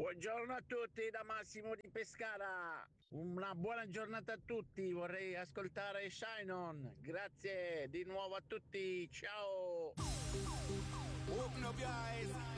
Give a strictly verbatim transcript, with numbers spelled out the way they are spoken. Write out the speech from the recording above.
Buongiorno a tutti da Massimo di Pescara. Una buona giornata a tutti. Vorrei ascoltare Shine On. Grazie di nuovo a tutti. Ciao. Open up your eyes.